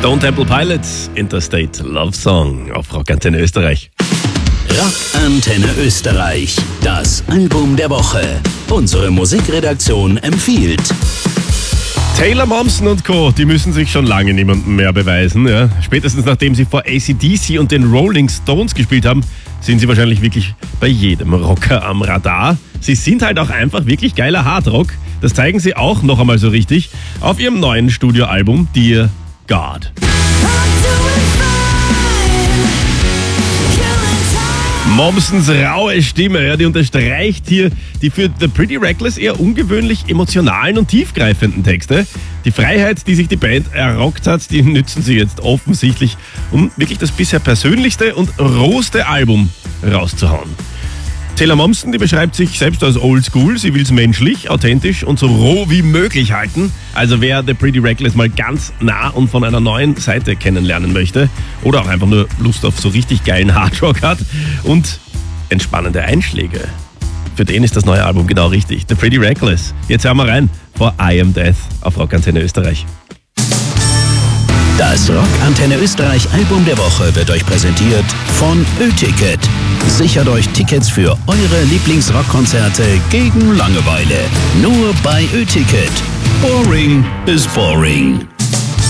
Stone Temple Pilots, Interstate Love Song auf Rock Antenne Österreich. Rock Antenne Österreich, das Album der Woche. Unsere Musikredaktion empfiehlt. Taylor Momsen und Co., die müssen sich schon lange niemandem mehr beweisen. Ja. Spätestens nachdem sie vor AC/DC und den Rolling Stones gespielt haben, sind sie wahrscheinlich wirklich bei jedem Rocker am Radar. Sie sind halt auch einfach wirklich geiler Hardrock. Das zeigen sie auch noch einmal so richtig auf ihrem neuen Studioalbum Dear God. Momsens raue Stimme, ja, die unterstreicht hier die für The Pretty Reckless eher ungewöhnlich emotionalen und tiefgreifenden Texte. Die Freiheit, die sich die Band errockt hat, die nützen sie jetzt offensichtlich, um wirklich das bisher persönlichste und rohste Album rauszuhauen. Taylor Momsen, die beschreibt sich selbst als oldschool, sie will es menschlich, authentisch und so roh wie möglich halten. Also wer The Pretty Reckless mal ganz nah und von einer neuen Seite kennenlernen möchte oder auch einfach nur Lust auf so richtig geilen Hardrock hat und entspannende Einschläge, für den ist das neue Album genau richtig. The Pretty Reckless. Jetzt hören wir rein vor I Am Death auf Rock Antenne Österreich. Das Rock Antenne Österreich Album der Woche wird euch präsentiert von Ö-Ticket. Sichert euch Tickets für eure Lieblingsrockkonzerte gegen Langeweile. Nur bei Ö-Ticket. Boring is boring.